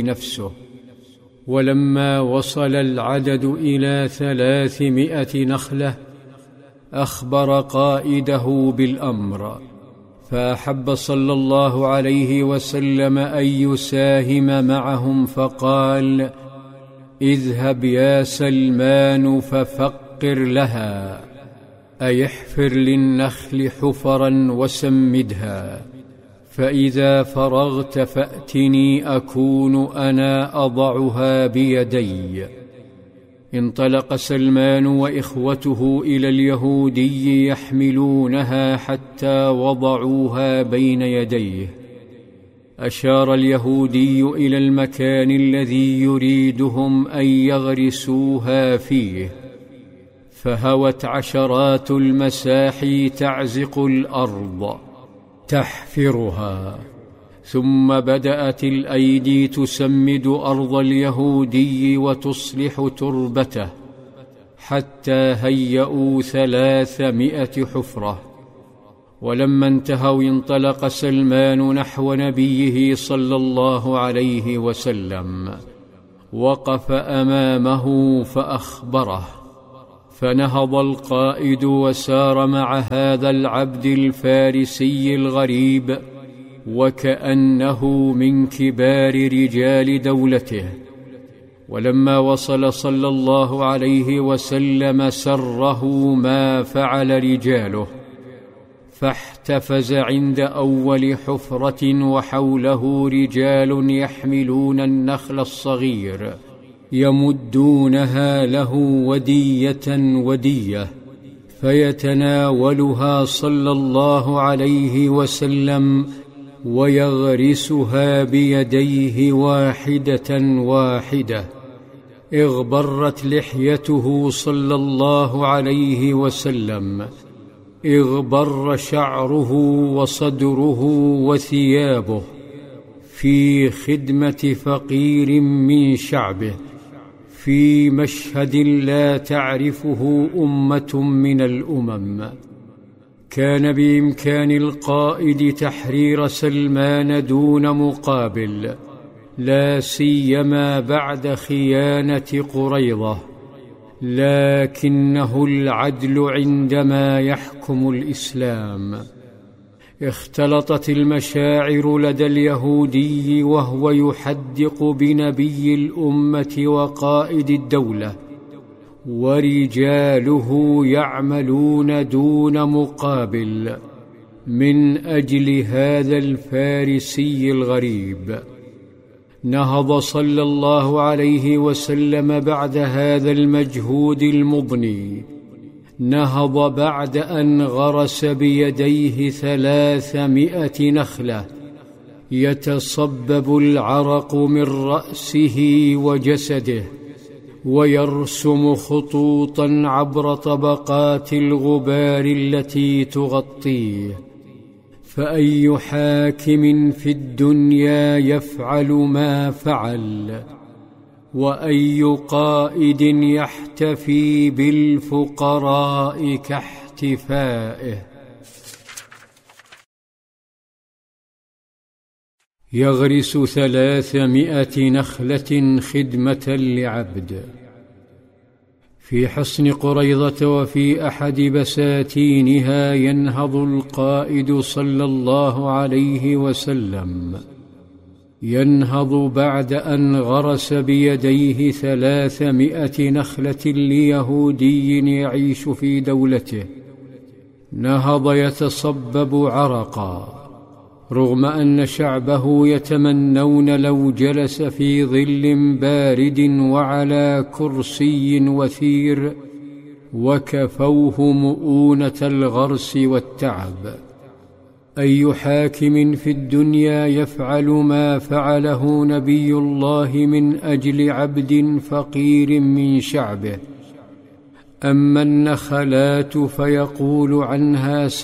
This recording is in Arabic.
نفسه. ولما وصل العدد إلى 300 نخلة أخبر قائده بالأمر، فأحب صلى الله عليه وسلم أن يساهم معهم، فقال: اذهب يا سلمان ففقر لها، أي احفر للنخل حفرا وسمدها، فإذا فرغت فأتني أكون أنا أضعها بيدي. انطلق سلمان وإخوته إلى اليهودي يحملونها حتى وضعوها بين يديه. أشار اليهودي إلى المكان الذي يريدهم أن يغرسوها فيه، فهوت عشرات المساحي تعزق الأرض تحفرها، ثم بدأت الأيدي تسمد أرض اليهودي وتصلح تربته، حتى هيئوا 300 حفرة. ولما انتهوا انطلق سلمان نحو نبيه صلى الله عليه وسلم، وقف أمامه فأخبره، فنهض القائد وسار مع هذا العبد الفارسي الغريب، وكأنه من كبار رجال دولته. ولما وصل صلى الله عليه وسلم سره ما فعل رجاله، فاحتفز عند أول حفرة وحوله رجال يحملون النخل الصغير يمدونها له ودية ودية، فيتناولها صلى الله عليه وسلم ويغرسها بيديه واحدة واحدة. اغبرت لحيته صلى الله عليه وسلم، اغبر شعره وصدره وثيابه في خدمة فقير من شعبه، في مشهد لا تعرفه أمة من الأمم. كان بإمكان القائد تحرير سلمان دون مقابل، لا سيما بعد خيانة قريظة، لكنه العدل عندما يحكم الإسلام. اختلطت المشاعر لدى اليهودي وهو يحدق بنبي الأمة وقائد الدولة، ورجاله يعملون دون مقابل من أجل هذا الفارسي الغريب. نهض صلى الله عليه وسلم بعد هذا المجهود المضني، نهض بعد أن غرس بيديه 300 نخلة، يتصبب العرق من رأسه وجسده، ويرسم خطوطا عبر طبقات الغبار التي تغطيه. فأي حاكم في الدنيا يفعل ما فعل، وأي قائد يحتفي بالفقراء كاحتفائه؟ يغرس 300 نخلة خدمة لعبد. في حصن قريظة وفي أحد بساتينها ينهض القائد صلى الله عليه وسلم، ينهض بعد أن غرس بيديه 300 نخلة ليهودي يعيش في دولته. نهض يتصبب عرقا، رغم أن شعبه يتمنون لو جلس في ظل بارد وعلى كرسي وثير، وكفوه مؤونة الغرس والتعب. أي حاكم في الدنيا يفعل ما فعله نبي الله من أجل عبد فقير من شعبه؟ أما النخلات فيقول عنها